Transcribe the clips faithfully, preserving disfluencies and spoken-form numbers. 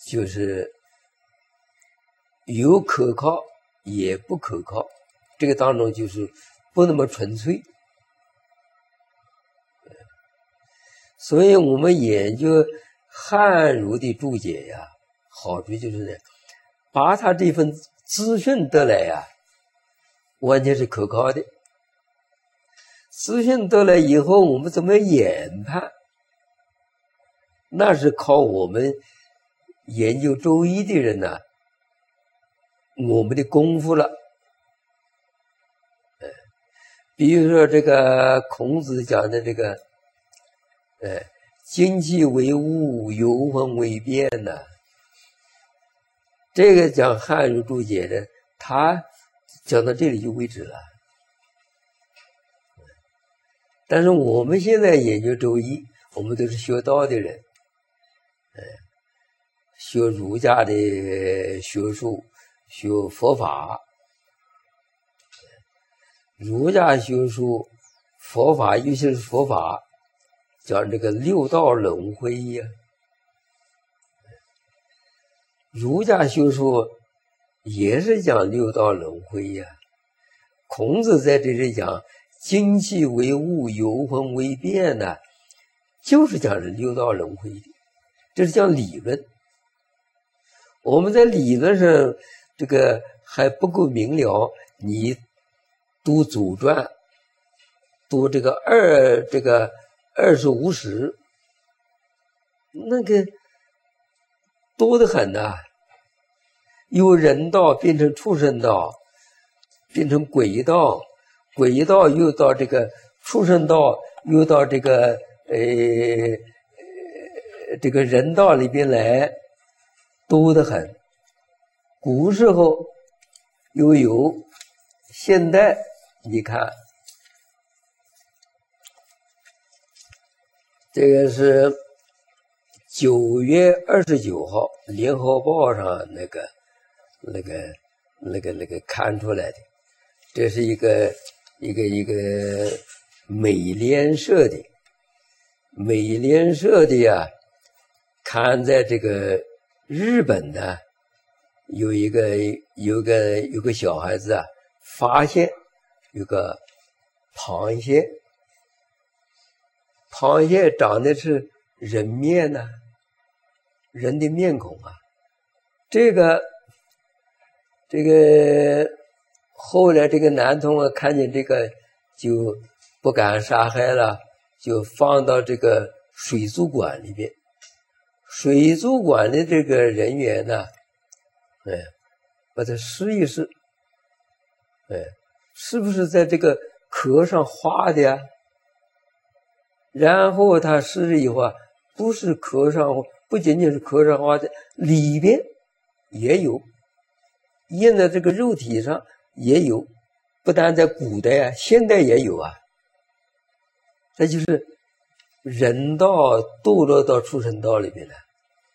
就是有可靠也不可靠，这个当中就是不那么纯粹。所以我们研究汉儒的注解呀，好处就是呢，把他这份资讯得来呀，完全是可靠的。资讯得来以后，我们怎么研判？那是靠我们研究周易的人呢，我们的功夫了。比如说这个孔子讲的这个，呃，精气为物，游魂为变呢。这个讲汉儒注解的，他讲到这里就为止了。但是我们现在研究周易，我们都是学道的人，呃，学儒家的学术，学佛法。儒家学术、佛法，尤其是佛法，讲这个六道轮回呀。儒家学术也是讲六道轮回呀。孔子在这里讲精气为物，游魂为变呢，就是讲是六道轮回的，这是讲理论。我们在理论上这个还不够明了，你读祖传，读这个二这个二十五史，那个多得很呐、啊，由人道变成畜生道，变成鬼道，鬼道又到这个畜生道，又到这个呃这个人道里边来，多得很。古时候又有，现代你看，这个是九月二十九号《联合报》上那个、那个、那个、那个看出来的，这是一个一个一个美联社的，美联社的呀，看在这个日本呢，有一个有个有个小孩子啊，发现有个螃蟹，螃蟹长的是人面呢、啊，人的面孔啊。这个这个后来这个男童啊，看见这个就不敢杀害了，就放到这个水族馆里边。水族馆的这个人员呢，哎，把它试一试，哎，是不是在这个壳上画的呀？然后他试以后啊，不是壳上，不仅仅是壳上画的，里边也有，印在这个肉体上也有，不但在古代啊，现代也有啊。这就是人道堕落到畜生道里面了，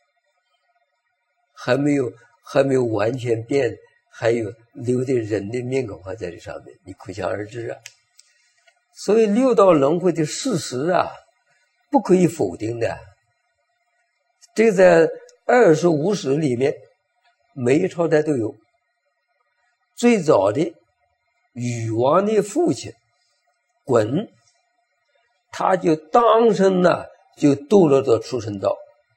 还没有还没有完全变，还有留的人的面孔还在这上面，你可想而知啊。所以六道轮回的事实啊，不可以否定的。这个在二十五史里面，每一朝代都有。最早的禹王的父亲鲧，他就当生呢，就堕落到畜生道。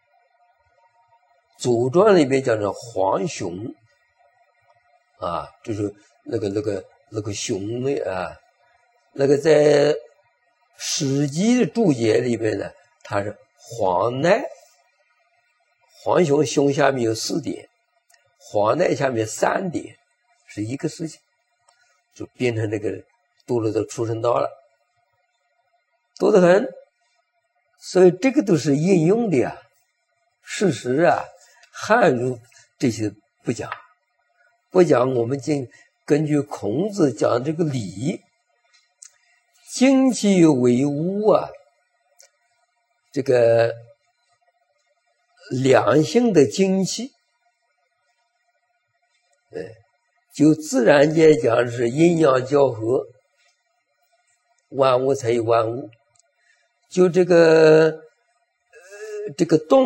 祖传里面讲的黄熊啊，就是那个那个那个熊的啊，那个在史记的注解里面呢，它是黄奈，黄熊胸下面有四点，黄奈下面三点，是一个事情，就变成那个堕落到畜生道了，多得很。所以这个都是应用的呀，事实啊，汉儒这些不讲，不讲，我们就根据孔子讲这个理，精气为物啊，这个两性的精气，呃，就自然界讲是阴阳交合，万物才有万物。就这个呃这个动